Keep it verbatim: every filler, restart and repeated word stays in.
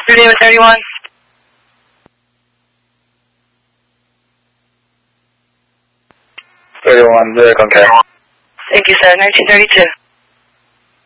Your name is thirty-one. thirty-one, zero contact. Thank you, sir. nineteen thirty-two.